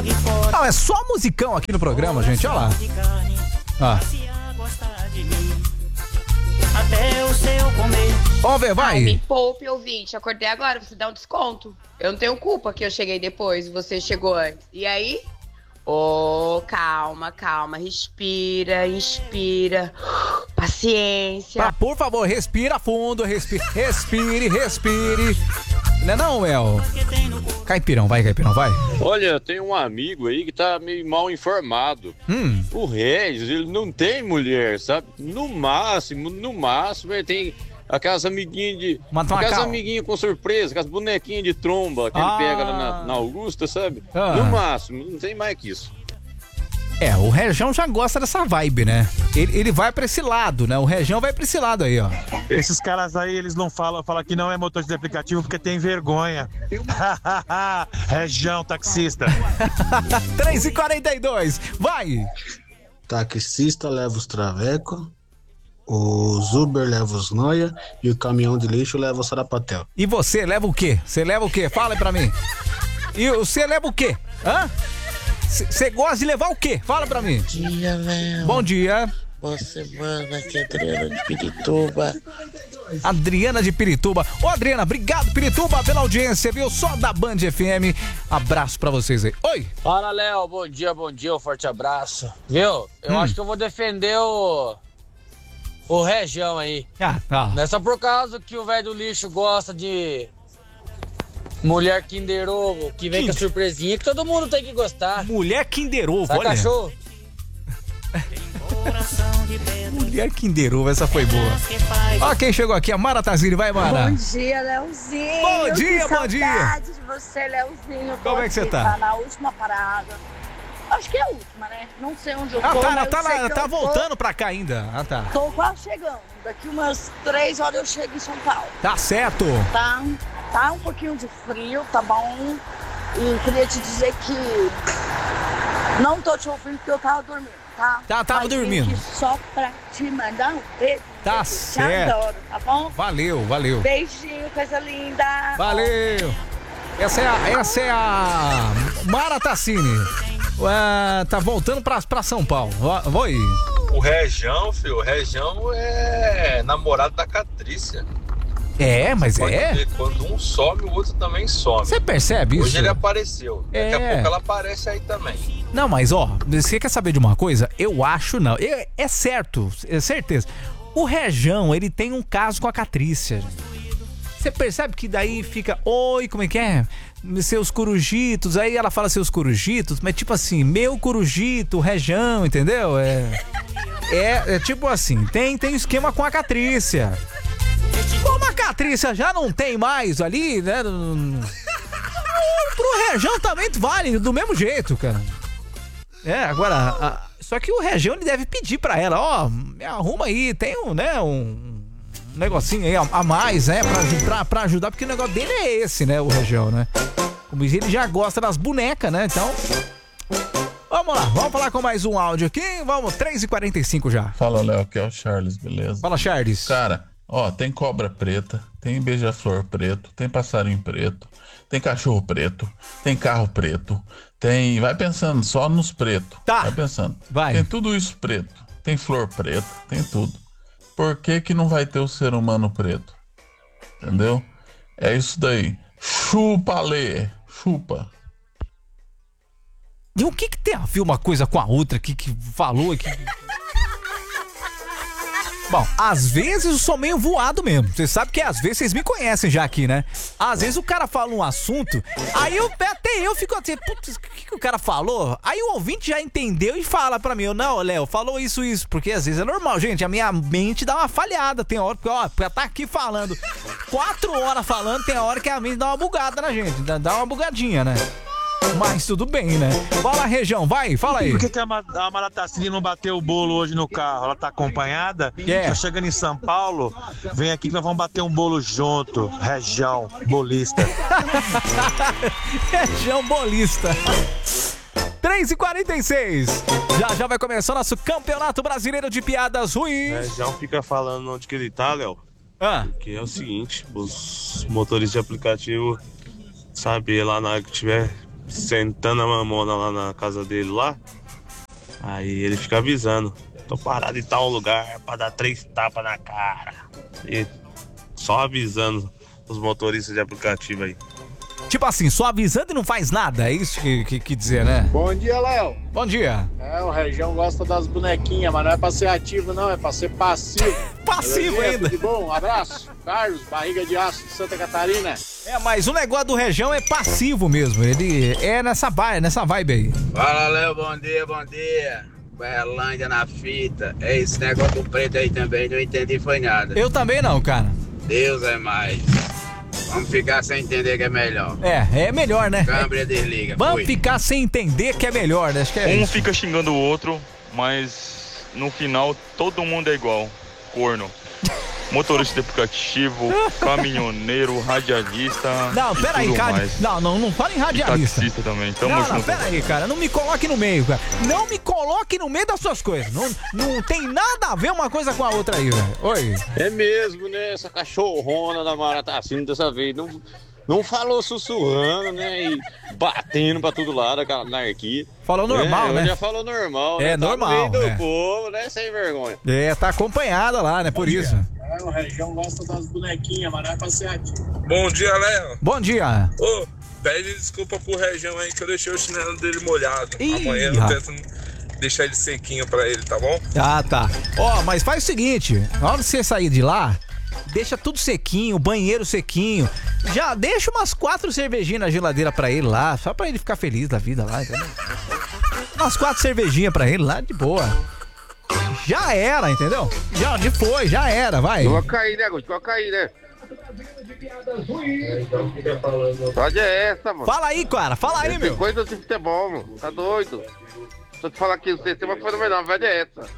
Não, é só musicão aqui no programa, gente, olha lá. Ah. Até o seu comer. Vamos ver, vai. Ai, me poupe, ouvinte. Acordei agora, você dá um desconto. Eu não tenho culpa que eu cheguei depois, você chegou antes. E aí? Calma, respira, inspira. Paciência. Ah, por favor, respira fundo, respire. Não, El. Caipirão, vai. Olha, tem um amigo aí que tá meio mal informado. O Regis, ele não tem mulher, sabe? No máximo, ele tem aquelas amiguinhas com surpresa, aquelas bonequinhas de tromba que ele pega lá na Augusta, sabe? No máximo, não tem mais que isso. O Região já gosta dessa vibe, né? Ele vai pra esse lado, né? O Região vai pra esse lado aí, ó. Esses caras aí, eles não falam que não é motorista de aplicativo porque tem vergonha. Região, taxista. 3h42, vai! Taxista leva os travecos, os Uber leva os noia e o caminhão de lixo leva o sarapatel. E você leva o quê? Fala aí pra mim. E você leva o quê? Hã? Você gosta de levar o quê? Fala pra mim. Bom dia, Léo. Bom dia. Boa semana, aqui é Adriana de Pirituba. Adriana de Pirituba. Ô, Adriana, obrigado, Pirituba, pela audiência, viu? Só da Band FM. Abraço pra vocês aí. Oi. Fala, Léo. Bom dia, um forte abraço. Viu? Eu acho que eu vou defender o Região aí. Não é só por causa que o velho do lixo gosta de mulher Kinder Ovo, que vem com a surpresinha, que todo mundo tem que gostar. Mulher Kinder Ovo, olha. Cachorro? Mulher Kinder Ovo, essa foi boa. Ó, quem chegou aqui, a Mara Tazini, vai, Mara. Bom dia, Leozinho. Bom dia. Saudade de você, Leozinho. Como é que você tá? Tá na última parada. Acho que é a última, né? Não sei onde eu tô. Tá voltando pra cá ainda. Tá. Tô quase chegando. Daqui umas 3 horas eu chego em São Paulo. Tá certo. Tá um pouquinho de frio, tá bom? E queria te dizer que não tô te ouvindo porque eu tava dormindo, tá? Tava dormindo. Só pra te mandar um beijo. Tá certo. Te adoro, tá bom? Valeu. Beijinho, coisa linda. Valeu. Essa é a Mara Tassini. Tá voltando pra São Paulo. Oi. O Região é namorado da Catrícia. Mas pode ver, quando um some, o outro também some. Você percebe isso? Hoje ele apareceu. Daqui a pouco ela aparece aí também. Não, mas você quer saber de uma coisa? Eu acho não. É certo, é certeza. O Região, ele tem um caso com a Catrícia. Você percebe que daí fica, oi, como é que é? Seus corujitos, aí ela fala seus corujitos, mas tipo assim, meu corujito, Região, entendeu? É tipo assim, tem esquema com a Catrícia. Como a Catrícia já não tem mais ali, né? Pro Região também vale do mesmo jeito, cara. Agora, só que o Região ele deve pedir pra ela, me arruma aí, tem um negocinho aí a mais, né? Pra ajudar, porque o negócio dele é esse, né? O Região, né? Como diz, ele já gosta das bonecas, né? Então, vamos lá, vamos falar com mais um áudio aqui. Vamos, 3h45 já. Fala, Léo, que é o Charles, beleza? Fala, Charles. Cara, tem cobra preta, tem beija-flor preto, tem passarinho preto, tem cachorro preto, tem carro preto, vai pensando só nos pretos. Tá. Vai pensando. Vai. Tem tudo isso preto, tem flor preta, tem tudo. Por que não vai ter o ser humano preto? Entendeu? É isso daí. Chupa, Lê. Chupa. E o que tem a ver uma coisa com a outra que falou aqui? Bom, às vezes eu sou meio voado mesmo. Você sabe que às vezes vocês me conhecem já aqui, né? Às vezes o cara fala um assunto, aí até eu fico assim, putz, o que o cara falou? Aí o ouvinte já entendeu e fala pra mim, não, Léo, falou isso, porque às vezes é normal, gente, a minha mente dá uma falhada, tem hora, porque tá aqui falando, 4 horas falando, tem hora que a mente dá uma bugada na gente, dá uma bugadinha, né? Mas tudo bem, né? Fala, Região, vai, fala aí. Por que a Mara Tassini não bateu o bolo hoje no carro? Ela tá acompanhada? Tá chegando em São Paulo, vem aqui que nós vamos bater um bolo junto. Região, bolista. Região bolista. 3h46. Já vai começar o nosso Campeonato Brasileiro de Piadas Ruins. Região fica falando onde que ele tá, Léo. Porque é o seguinte, os motoristas de aplicativo saber lá na hora que tiver sentando a mamona lá na casa dele lá. Aí ele fica avisando. Tô parado em tal lugar pra dar 3 tapas na cara. E só avisando os motoristas de aplicativo aí. Tipo assim, só avisando e não faz nada, é isso que dizer, né? Bom dia, Léo. Bom dia. O Região gosta das bonequinhas, mas não é pra ser ativo, não, é pra ser passivo. Passivo ainda. Tudo bom? Um abraço. Carlos, Barriga de Aço de Santa Catarina. Mas o negócio do Região é passivo mesmo, ele é nessa vibe aí. Fala, Léo, bom dia. Berlândia na fita. Esse negócio do preto aí também, não entendi foi nada. Eu também não, cara. Deus é mais. Vamos ficar sem entender que é melhor. É melhor, né? Câmera desliga. Vamos ficar sem entender que é melhor, né? Acho que é um isso. Fica xingando o outro, mas no final todo mundo é igual. Corno. Motorista de aplicativo, caminhoneiro, radialista. Não, peraí, cara. Não fala em radialista. Taxista também. Tamo Não, junto. peraí, cara. Não me coloque no meio, cara. Não me coloque no meio das suas coisas. Não tem nada a ver uma coisa com a outra aí, velho. Oi. É mesmo, né? Essa cachorrona da Maratacina dessa vez não falou sussurrando, né? E batendo pra todo lado, aquela anarquia. Falou normal, né? Já falou normal, né? Tá Normal. no meio do povo, né? Sem vergonha. Tá acompanhada lá, né? Por isso. O Região gosta das bonequinhas, mas não é pra ser ativo. Bom dia, Léo. Bom dia. Ô, pede desculpa pro Região aí que eu deixei o chinelo dele molhado. Ih, amanhã eu tento deixar ele sequinho pra ele, tá bom? Tá. Mas faz o seguinte, na hora que você sair de lá, deixa tudo sequinho, banheiro sequinho. Já deixa umas 4 cervejinhas na geladeira pra ele lá, só pra ele ficar feliz da vida lá, entendeu? Umas 4 cervejinhas pra ele lá, de boa. Já era, entendeu? Já era, vai. Coloca aí, né, Guti? Coloca aí, né? Pode é essa, mano. Fala aí, cara. Fala aí, meu. Tem coisa de futebol, mano. Tá doido. Só te falar aqui, o sistema fenomenal, velho, é essa.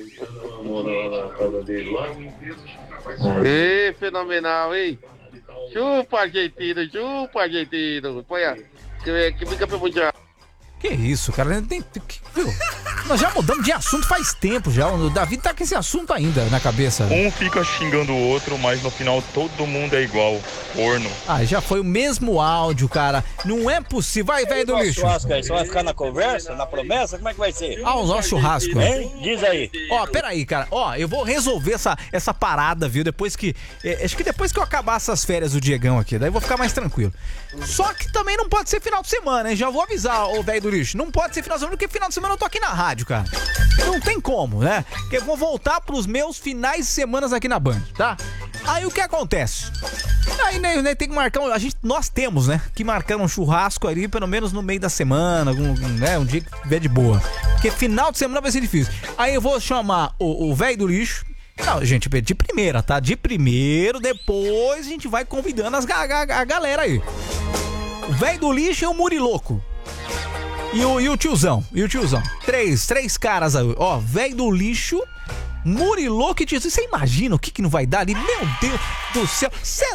Ê, fenomenal, hein? Chupa, argentino. Põe a... Que fica pro mundial. Que isso, cara? Viu? Nós já mudamos de assunto faz tempo já. O Davi tá com esse assunto ainda na cabeça. Um fica xingando o outro, mas no final todo mundo é igual. Corno. Já foi o mesmo áudio, cara. Não é possível. Vai, velho do lixo. Churrasco aí, você vai ficar na conversa, na promessa? Como é que vai ser? O nosso churrasco. Hein? Diz aí. Peraí, cara. Eu vou resolver essa parada, viu? Depois que... acho que depois que eu acabar essas férias do Diegão aqui, daí eu vou ficar mais tranquilo. Só que também não pode ser final de semana, hein? Já vou avisar, o velho do lixo. Não pode ser final de semana, porque final de semana eu tô aqui na rádio, cara. Não tem como, né? Porque eu vou voltar pros meus finais de semanas aqui na Band, tá? Aí o que acontece? Aí, né, tem que marcar... Nós temos, né? Que marcar um churrasco ali, pelo menos no meio da semana, um dia que tiver de boa. Porque final de semana vai ser difícil. Aí eu vou chamar o velho do lixo. Não, gente, de primeira, tá? De primeiro, depois a gente vai convidando a galera aí. O velho do lixo e o Muriloco. E o tiozão. Três caras aí. Velho do lixo, Muriloco e tiozão. Você imagina o que não vai dar ali? Meu Deus do céu.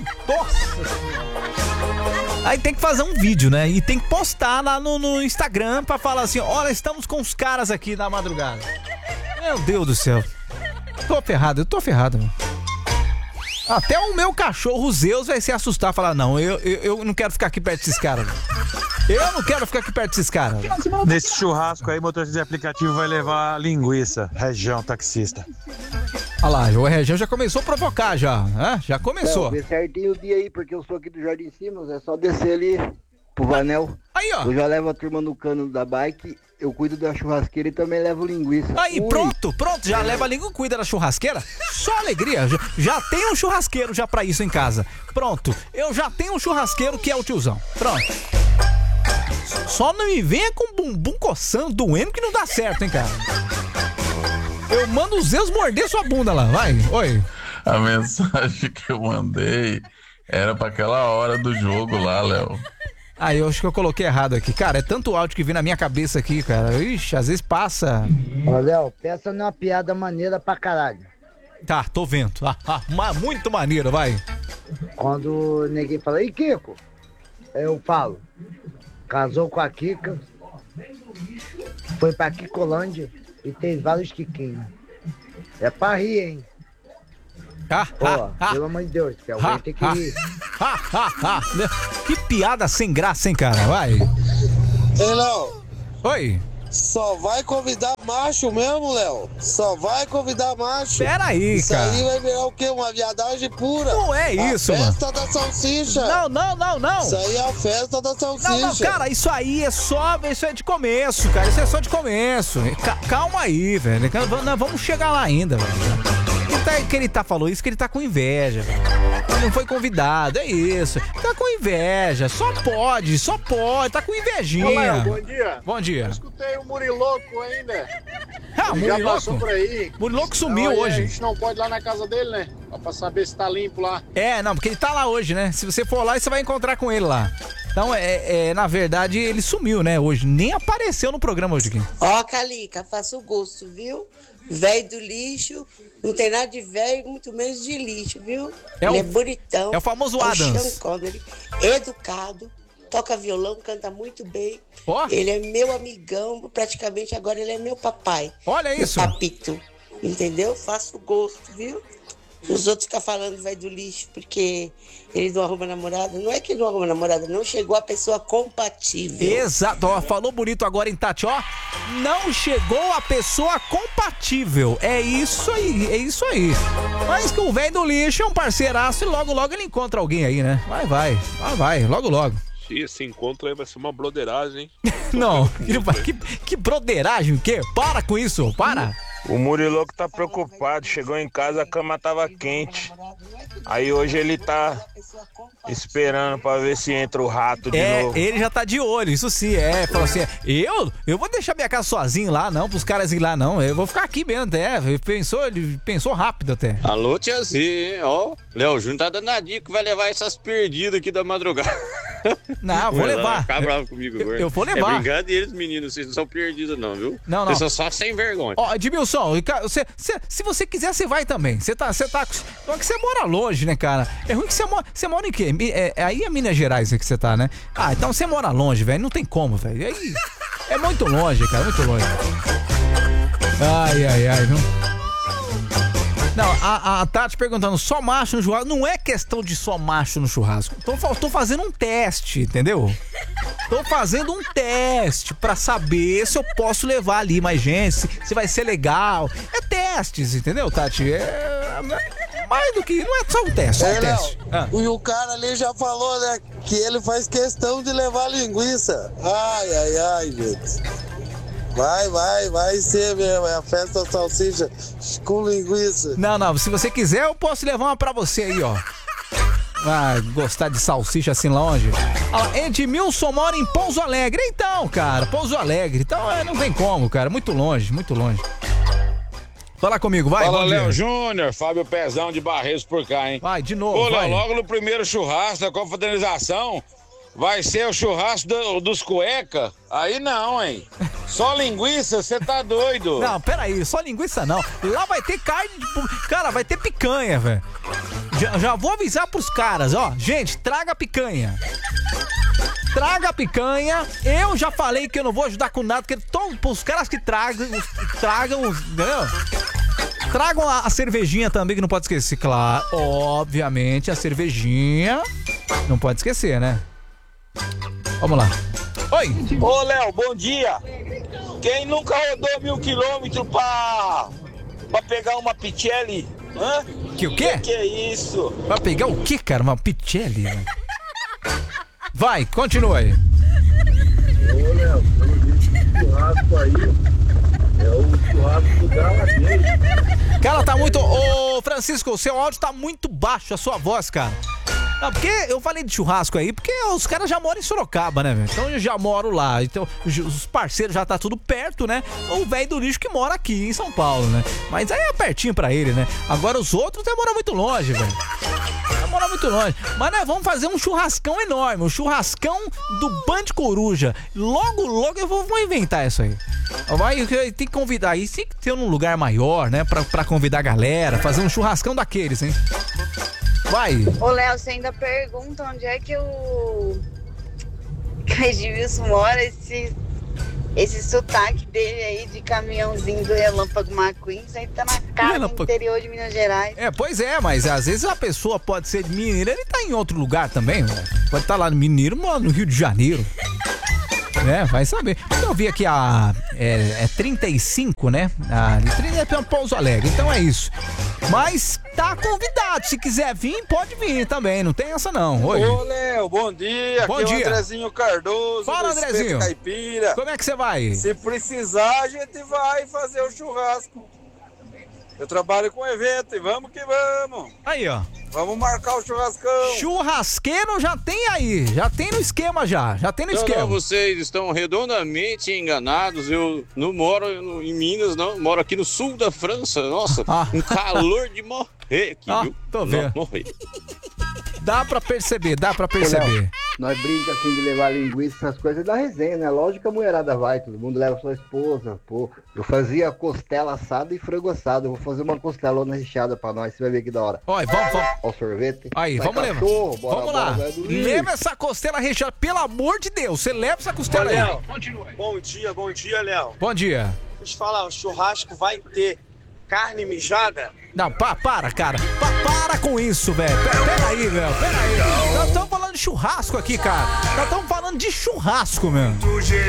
Aí tem que fazer um vídeo, né? E tem que postar lá no Instagram pra falar assim: olha, estamos com os caras aqui na madrugada. Meu Deus do céu. Eu tô ferrado, mano. Até o meu cachorro, Zeus, vai se assustar e falar: não, eu não quero ficar aqui perto desses caras. Eu não quero ficar aqui perto desses caras. Nesse churrasco aí, motorista de aplicativo vai levar linguiça. Região taxista. Olha lá, o Região já começou a provocar já, né? Já começou. Vê certinho o dia aí, porque eu sou aqui do Jardim Simas, é só descer ali pro Vanel. Aí, ó. Eu já levo a turma no cano da bike, eu cuido da churrasqueira e também levo linguiça. Aí, pronto, já leva a língua, cuida da churrasqueira. Só alegria, já tem um churrasqueiro já pra isso em casa. Pronto, eu já tenho um churrasqueiro que é o tiozão. Pronto. Só não me venha com o bumbum coçando, doendo, que não dá certo, hein, cara. Eu mando os Zeus morder sua bunda lá, vai, oi. A mensagem que eu mandei era pra aquela hora do jogo lá, Léo. Eu acho que eu coloquei errado aqui. Cara, é tanto áudio que vem na minha cabeça aqui, cara. Ixi, às vezes passa. Ô, Léo, peça numa piada maneira pra caralho. Tá, tô vendo. Muito maneiro, vai. Quando ninguém fala: e Kiko? Eu falo: casou com a Kika, foi pra Kikolândia e tem vários Kikinhos. É pra rir, hein? Pelo amor de Deus, que alguém tem que rir. Que piada sem graça, hein, cara? Vai. Ei, Léo. Oi. Só vai convidar macho mesmo, Léo? Só vai convidar macho? Peraí, cara. Isso aí vai virar o quê? Uma viadagem pura? Não é isso, mano. A festa da salsicha. Não. Isso aí é a festa da salsicha. Não, cara, isso aí é só... Isso é de começo, cara. Isso é só de começo. Calma aí, velho. Nós vamos chegar lá ainda, velho. Que ele falou isso que ele tá com inveja, velho. Ele não foi convidado, é isso. Tá com inveja, só pode, tá com invejinha. Ô, Léo, bom dia. Bom dia. Eu escutei o Muriloco ainda. O Já passou por aí. Muriloco sumiu então, hoje. A gente não pode ir lá na casa dele, né? Pra saber se tá limpo lá. Não, porque ele tá lá hoje, né? Se você for lá, você vai encontrar com ele lá. Então, na verdade, ele sumiu, né, hoje. Nem apareceu no programa hoje aqui. Ó, Calica, faça o gosto, viu? Velho do lixo, não tem nada de velho, muito menos de lixo, viu? Ele é bonitão. É o famoso Adams. Sean Connery, educado, toca violão, canta muito bem. Oh. Ele é meu amigão, praticamente agora ele é meu papai. Olha isso. Meu papito, entendeu? Faça o gosto, viu? Os outros ficam falando velho do lixo porque ele não arruma namorada. Não é que não arruma namorada, não chegou a pessoa compatível. Exato, ó, falou bonito agora em Tati, ó. Não chegou a pessoa compatível. É isso aí. Mas que o velho do lixo é um parceiraço e logo ele encontra alguém aí, né? Vai, logo. Esse encontro aí vai ser uma broderagem, hein? Não, que broderagem, o quê? Para com isso, para. O Muriloco tá preocupado, chegou em casa, a cama tava quente. Aí hoje ele tá esperando pra ver se entra o rato de novo. Ele já tá de olho, isso sim, falou assim, eu vou deixar minha casa sozinho lá, não, pros caras ir lá, não, eu vou ficar aqui mesmo, ele pensou rápido até. Alô, tiazinha, ó, Léo Júnior tá dando a dica que vai levar essas perdidas aqui da madrugada. Não, vou levar. Ficar bravo comigo agora. Eu vou levar. É brincadeira, meninos, vocês não são perdidos não, viu? Não. Vocês são só sem vergonha. Ó, Edmilson, se você quiser, você vai também. Você tá. Só que você mora longe, né, cara? É ruim que você mora em quê? Aí é Minas Gerais que você tá, né? Ah, então você mora longe, velho. Não tem como, velho. Aí é muito longe, cara. Muito longe. Ai, viu? Não, a Tati perguntando, só macho no churrasco? Não é questão de só macho no churrasco. Tô fazendo um teste, entendeu? Tô fazendo um teste pra saber se eu posso levar ali mais gente, se vai ser legal. É testes, entendeu, Tati? Mais do que... Não é só um teste, é um teste. E o cara ali já falou, né, que ele faz questão de levar linguiça. Ai, gente. Vai ser mesmo, é a festa da salsicha com linguiça. Não, se você quiser eu posso levar uma pra você aí, ó. Gostar de salsicha assim longe. Edmilson mora em Pouso Alegre. Então, cara, Pouso Alegre. Então não tem como, cara, muito longe. Fala comigo, vai. Fala, Léo Júnior, Fábio Pezão de Barreiros por cá, hein? Vai, de novo, Ô, Léo, logo no primeiro churrasco da confraternização, vai ser o churrasco dos cueca? Aí não, hein? Só linguiça, você tá doido? Não, peraí, só linguiça não. Lá vai ter carne, cara, vai ter picanha, velho. Já vou avisar pros caras, ó. Gente, traga picanha. Traga picanha. Eu já falei que eu não vou ajudar com nada, porque os caras que tragam, entendeu? Tragam a cervejinha também, que não pode esquecer, claro. Obviamente, a cervejinha não pode esquecer, né? Vamos lá. Oi! Ô, Léo, bom dia! Quem nunca rodou 1000 quilômetros pra pegar uma Pichelli? Hã? O quê? Que é isso? Pra pegar o quê, cara? Uma Pichelli? Vai, continua aí. Ô, Léo, esse churrasco aí é o churrasco do Galadeiro. Cara, tá muito... Ô, Francisco, o seu áudio tá muito baixo, a sua voz, cara. Não, porque eu falei de churrasco aí, porque os caras já moram em Sorocaba, né, velho? Então eu já moro lá, então os parceiros já tá tudo perto, né? O velho do lixo que mora aqui em São Paulo, né? Mas aí é pertinho pra ele, né? Agora os outros demoram muito longe, velho. Demora muito longe. Mas nós vamos fazer um churrascão enorme, um churrascão do Band Coruja. Logo eu vou inventar isso aí. Tem que convidar aí, tem que ter um lugar maior, né? Pra convidar a galera, fazer um churrascão daqueles, hein? Vai. Ô, Léo, você ainda pergunta onde é que o Edmilson mora, esse sotaque dele aí de caminhãozinho do Relâmpago McQueen, isso aí tá na cara do interior de Minas Gerais. Pois é, mas às vezes a pessoa pode ser de Mineiro, ele tá em outro lugar também, velho. Pode estar lá no Mineiro, mano, no Rio de Janeiro. Vai saber. Eu vi aqui é 35, né? De 30 é Pouso Alegre, então é isso. Mas tá convidado, se quiser vir, pode vir também, não tem essa não. Oi. Ô, Léo, bom dia. Bom aqui dia. É o Andrezinho Cardoso. Fala, Andrezinho. Caipira. Como é que você vai? Se precisar, a gente vai fazer o churrasco. Eu trabalho com evento e vamos que vamos. Aí, ó. Vamos marcar o churrascão. Churrasqueiro já tem aí, já tem no esquema já tem no esquema. Não, vocês estão redondamente enganados. Eu não moro em Minas, não. Moro aqui no sul da França. Nossa, um calor de morrer aqui, viu? Tô vendo. Morrer. Dá pra perceber. Léo, nós brincamos assim de levar linguiça, essas coisas da resenha, né? Lógico que a mulherada vai, todo mundo leva sua esposa, pô. Eu fazia costela assada e frango assado. Eu vou fazer uma costelona recheada pra nós, você vai ver que da hora. Olha, vamos. Ó o sorvete. Aí, vai, vamos levar. Vamos lá. Leva essa costela recheada, pelo amor de Deus. Você leva essa costela aí. Léo, bom dia, Léo. Bom dia. Deixa eu te falar, o churrasco vai ter carne mijada? Não, para, cara. Para com isso, velho. Pera aí, velho. Nós estamos falando de churrasco aqui, cara. Nós estamos falando de churrasco, meu.